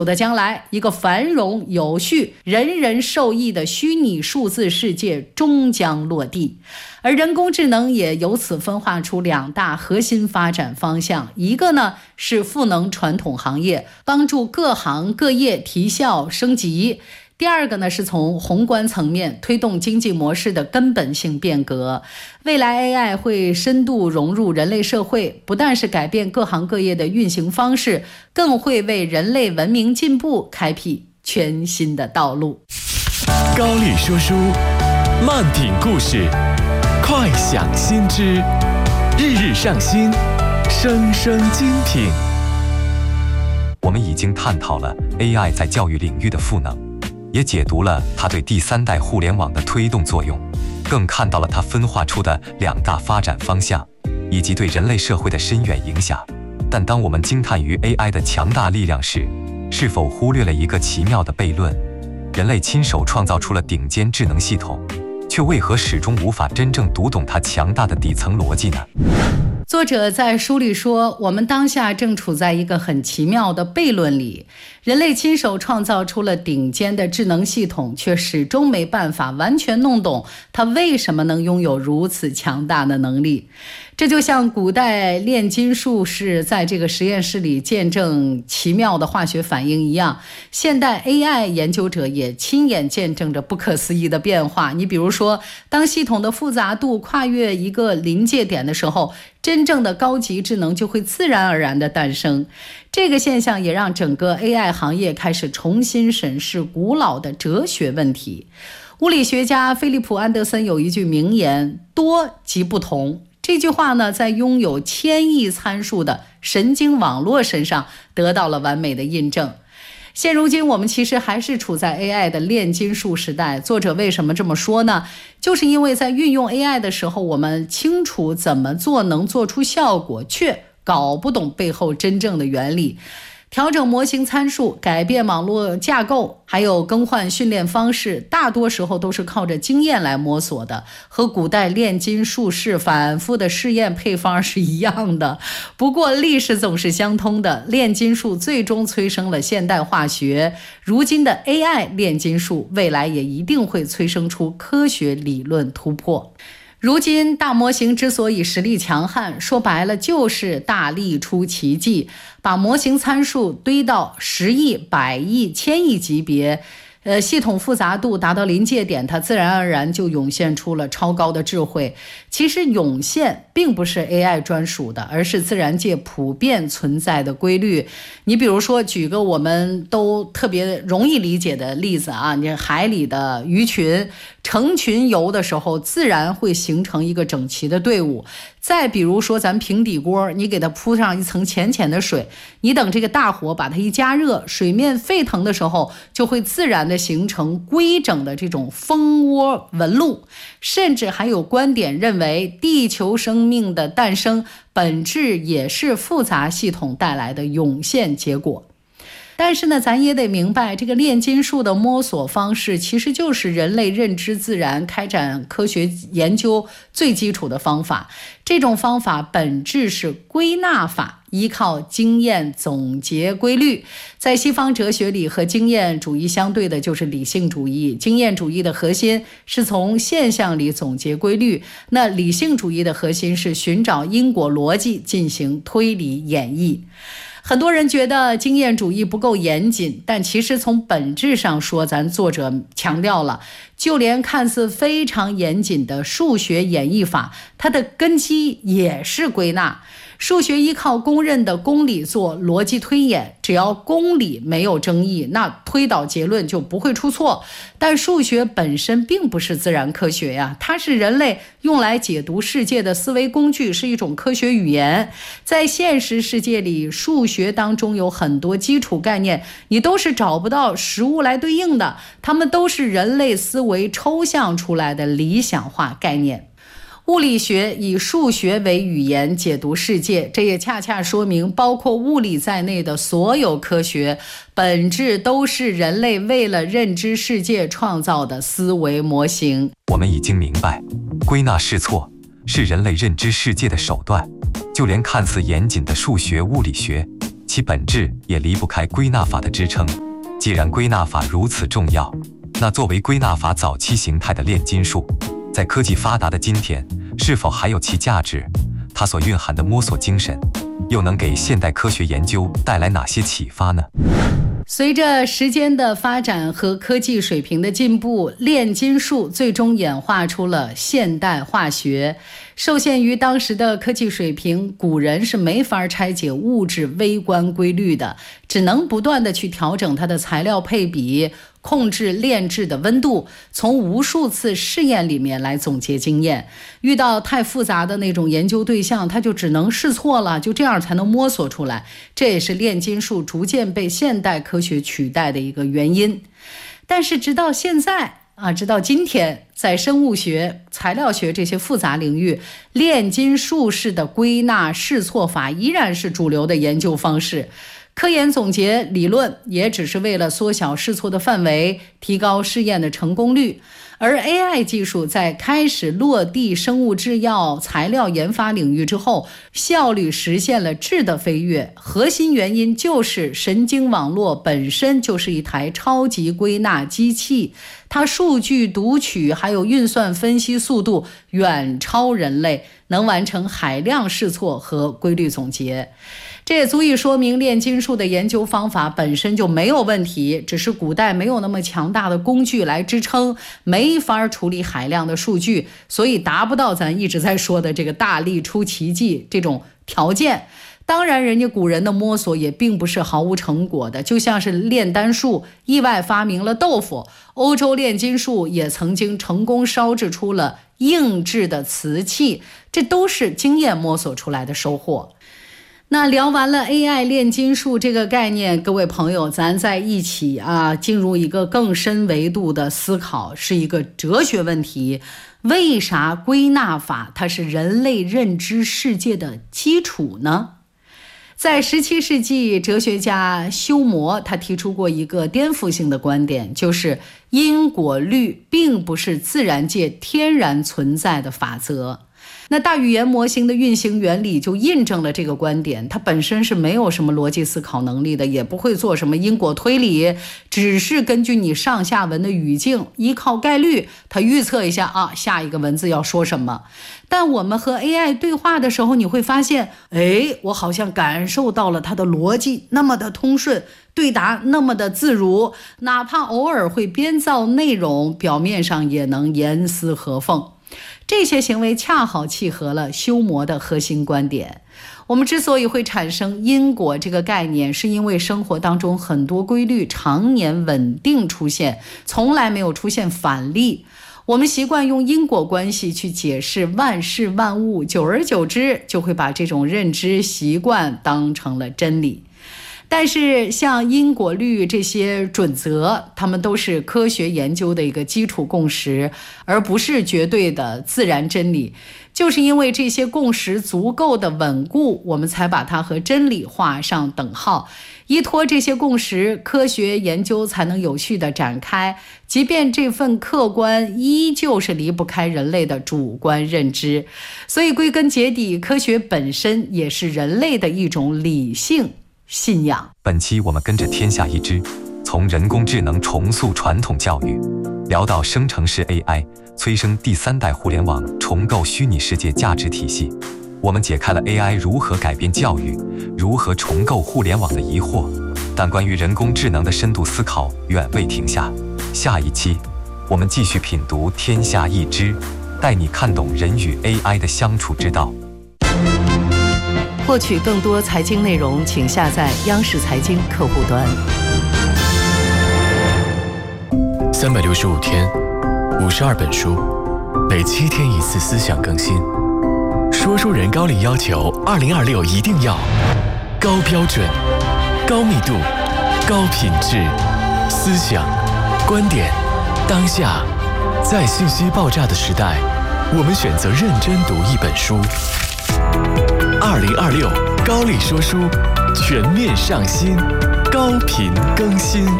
的将来，一个繁荣有序、人人受益的虚拟数字世界终将落地，而人工智能也由此分化出2大核心发展方向。一个呢是赋能传统行业，帮助各行各业提效升级；第二个呢是从宏观层面推动经济模式的根本性变革。未来 AI 会深度融入人类社会，不但是改变各行各业的运行方式，更会为人类文明进步开辟全新的道路。 高丽说书，慢品故事，快享新知，日日上新，声声精品。 我们已经探讨了 AI 在教育领域的赋能，也解读了它对第3代互联网的推动作用，更看到了它分化出的2大发展方向，以及对人类社会的深远影响。但当我们惊叹于 AI 的强大力量时，是否忽略了一个奇妙的悖论？人类亲手创造出了顶尖智能系统，却为何始终无法真正读懂它强大的底层逻辑呢？ 作者在书里说，我们当下正处在一个很奇妙的悖论里，人类亲手创造出了顶尖的智能系统，却始终没办法完全弄懂它为什么能拥有如此强大的能力。这就像古代炼金术士在这个实验室里见证奇妙的化学反应一样，现代 AI 研究者也亲眼见证着不可思议的变化。你比如说，当系统的复杂度跨越一个临界点的时候，真正的高级智能就会自然而然的诞生。这个现象也让整个 AI 行业开始重新审视古老的哲学问题。物理学家菲利普·安德森有一句名言：多即不同。这句话呢，在拥有1000亿参数的神经网络身上得到了完美的印证。现如今我们其实还是处在 AI 的炼金术时代。作者为什么这么说呢？就是因为在运用 AI 的时候，我们清楚怎么做能做出效果，却搞不懂背后真正的原理。调整模型参数，改变网络架构，还有更换训练方式，大多时候都是靠着经验来摸索的，和古代炼金术士反复的试验配方是一样的。不过历史总是相通的，炼金术最终催生了现代化学，如今的 AI 炼金术未来也一定会催生出科学理论突破。如今大模型之所以实力强悍，说白了就是大力出奇迹，把模型参数堆到10亿、100亿、1000亿级别，系统复杂度达到临界点，它自然而然就涌现出了超高的智慧。其实涌现并不是 AI 专属的，而是自然界普遍存在的规律。你比如说，举个我们都特别容易理解的例子啊，你海里的鱼群成群游的时候，自然会形成一个整齐的队伍。再比如说咱平底锅，你给它铺上一层浅浅的水，你等这个大火把它一加热，水面沸腾的时候，就会自然的形成规整的这种蜂窝纹路。甚至还有观点认为，地球生命的诞生本质也是复杂系统带来的涌现结果。但是呢，咱也得明白，这个炼金术的摸索方式其实就是人类认知自然、开展科学研究最基础的方法。这种方法本质是归纳法，依靠经验总结规律。在西方哲学里，和经验主义相对的就是理性主义。经验主义的核心是从现象里总结规律，那理性主义的核心是寻找因果逻辑，进行推理演绎。很多人觉得经验主义不够严谨，但其实从本质上说，咱作者强调了，就连看似非常严谨的数学演绎法，它的根基也是归纳。数学依靠公认的公理做逻辑推演，只要公理没有争议，那推导结论就不会出错。但数学本身并不是自然科学呀，它是人类用来解读世界的思维工具，是一种科学语言。在现实世界里，数学当中有很多基础概念，你都是找不到实物来对应的，它们都是人类思维抽象出来的理想化概念。物理学以数学为语言解读世界，这也恰恰说明包括物理在内的所有科学本质都是人类为了认知世界创造的思维模型。 我们已经明白，归纳试错是人类认知世界的手段，就连看似严谨的数学、物理学， 其本质也离不开归纳法的支撑。既然归纳法如此重要，那作为归纳法早期形态的炼金术，在科技发达的今天，是否还有其价值？它所蕴含的摸索精神，又能给现代科学研究带来哪些启发呢？ 随着时间的发展和科技水平的进步，炼金术最终演化出了现代化学。受限于当时的科技水平，古人是没法拆解物质微观规律的，只能不断地去调整它的材料配比，控制炼制的温度，从无数次试验里面来总结经验。遇到太复杂的那种研究对象，他就只能试错了，就这样才能摸索出来。这也是炼金术逐渐被现代科学取代的一个原因。但是直到现在直到今天，在生物学、材料学这些复杂领域，炼金术式的归纳试错法依然是主流的研究方式。科研总结理论也只是为了缩小试错的范围，提高试验的成功率。而 AI 技术在开始落地生物制药材料研发领域之后，效率实现了质的飞跃。核心原因就是神经网络本身就是一台超级归纳机器，它数据读取还有运算分析速度远超人类，能完成海量试错和规律总结。这也足以说明炼金术的研究方法本身就没有问题，只是古代没有那么强大的工具来支撑，没法处理海量的数据，所以达不到咱一直在说的这个大力出奇迹这种条件。当然人家古人的摸索也并不是毫无成果的，就像是炼丹术意外发明了豆腐，欧洲炼金术也曾经成功烧制出了硬质的瓷器，这都是经验摸索出来的收获。那聊完了 AI 炼金术这个概念，各位朋友，咱在一起进入一个更深维度的思考，是一个哲学问题。为啥归纳法它是人类认知世界的基础呢？在17世纪，哲学家休谟他提出过一个颠覆性的观点，就是因果律并不是自然界天然存在的法则。那大语言模型的运行原理就印证了这个观点，它本身是没有什么逻辑思考能力的，也不会做什么因果推理，只是根据你上下文的语境，依靠概率，它预测一下下一个文字要说什么。但我们和 AI 对话的时候，你会发现，我好像感受到了它的逻辑那么的通顺，对答那么的自如，哪怕偶尔会编造内容，表面上也能严丝合缝。这些行为恰好契合了休谟的核心观点。我们之所以会产生因果这个概念，是因为生活当中很多规律常年稳定出现，从来没有出现反例。我们习惯用因果关系去解释万事万物，久而久之就会把这种认知习惯当成了真理。但是像因果律这些准则，它们都是科学研究的一个基础共识，而不是绝对的自然真理。就是因为这些共识足够的稳固，我们才把它和真理画上等号。依托这些共识，科学研究才能有序地展开，即便这份客观依旧是离不开人类的主观认知。所以归根结底，科学本身也是人类的一种理性信仰。 本期我们跟着天下一知，从人工智能重塑传统教育，聊到生成式 AI 催生第3代互联网，重构虚拟世界价值体系。我们解开了 AI 如何改变教育，如何重构互联网的疑惑。但关于人工智能的深度思考远未停下。下一期我们继续品读天下一知，带你看懂人与 AI 的相处之道。 获取更多财经内容，请下载央视财经客户端。 365天，52本书，每7天1次思想更新。说书人高力要求2026一定要高标准、高密度、高品质，思想、观点、当下，在信息爆炸的时代，我们选择认真读一本书。2026高力说书全面上新，高频更新。